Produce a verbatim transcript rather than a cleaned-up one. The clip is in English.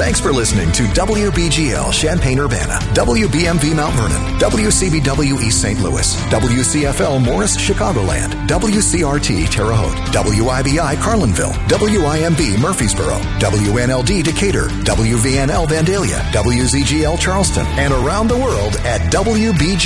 Thanks for listening to W B G L Champaign-Urbana, W B M V Mount Vernon, W C B W East Saint Louis, W C F L Morris Chicagoland, W C R T Terre Haute, W I B I Carlinville, W I M B Murfreesboro, W N L D Decatur, W V N L Vandalia, W Z G L Charleston, and around the world at W B G